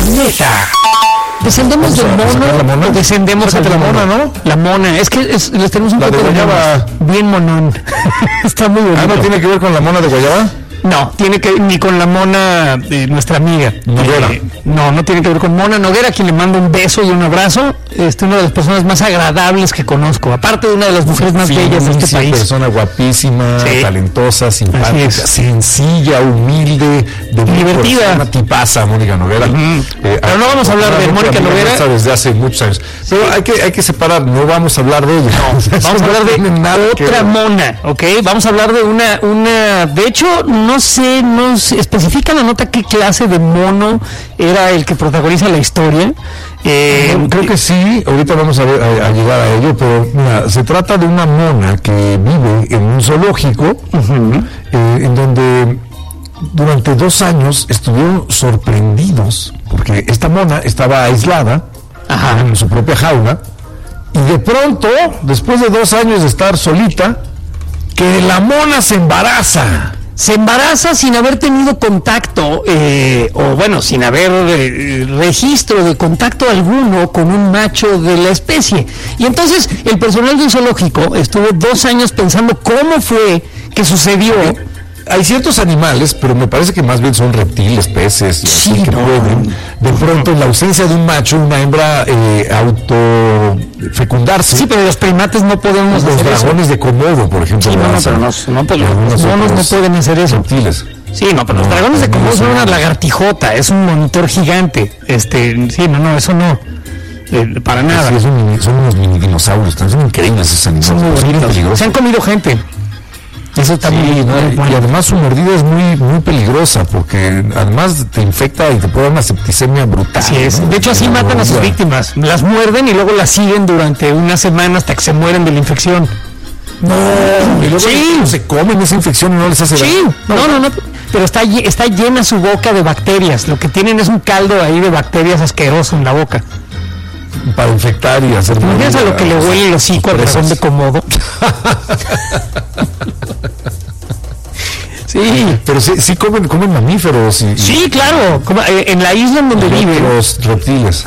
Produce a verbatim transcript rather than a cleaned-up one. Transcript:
Neta. ¿Descendemos del mono? mono? Descendemos a la mona, ¿no? La mona. Es que es, les tenemos un la poco de guayaba. Bien monón. Está muy bonito. Ah, ¿no tiene que ver con la mona de guayaba? No, tiene que ni con la Mona, eh, nuestra amiga. Noguera. Eh, no, no tiene que ver con Mona Noguera, a quien le mando un beso y un abrazo. Este, una de las personas más agradables que conozco, aparte de una de las mujeres más Sí, bellas de este sí, país. Persona guapísima, Sí. talentosa, simpática, es. sencilla, humilde, de Divertida. Una tipaza, Mónica Noguera. Uh-huh. eh, Pero no vamos a hablar de Mónica Noguera. Está desde hace muchos años. Pero hay que, hay que separar, no vamos a hablar de ella. No, vamos a hablar de otra mona, ¿ok? Vamos a hablar de una, una, de hecho, no sé, no se especifica la nota qué clase de mono era el que protagoniza la historia. Eh, Creo que sí, ahorita vamos a, ver, a, a llegar a ello, pero mira, se trata de una mona que vive en un zoológico, uh-huh. eh, en donde durante dos años estuvieron sorprendidos, porque esta mona estaba aislada, ajá, en su propia jaula, y de pronto, después de dos años de estar solita, que la mona se embaraza. Se embaraza sin haber tenido contacto, eh, o bueno, sin haber eh, registro de contacto alguno con un macho de la especie. Y entonces el personal del zoológico estuvo dos años pensando cómo fue que sucedió. Hay ciertos animales, pero me parece que más bien son reptiles, peces, y así, sí, que no. pueden, de pronto, en la ausencia de un macho, una hembra eh, autofecundarse. Sí, pero los primates no podemos los hacer dragones eso. de Komodo, por ejemplo. Sí, no, no, pero no, no, pero los monos no pueden hacer eso. Reptiles. Sí, no, pero no, los dragones de Komodo no, son no. una lagartijota, es un monitor gigante. Este, sí, no, no, eso no. Eh, para nada. Sí, son, mini, son unos mini dinosaurios, son increíbles esos animales. Son muy bonitos. Peligrosos. Se han comido gente. Eso está sí, muy, no, muy y bueno. además su mordida es muy muy peligrosa porque además te infecta y te puede dar una septicemia brutal. Así es. ¿no? De hecho, así La matan a sus mordida. víctimas. Las muerden y luego las siguen durante una semana hasta que se mueren de la infección. No, y luego Sí. se comen esa infección y no les hace Sí, daño. no, no, no. Pero está, lle- está llena su boca de bacterias. Lo que tienen es un caldo ahí de bacterias asqueroso en la boca. Para infectar y hacer. ¿Te imaginas a lo que le huele el hocico al presas. dragón de Komodo? Sí. Pero sí, sí comen, comen mamíferos y, Sí, claro. Como, eh, en la isla en donde y viven. los reptiles.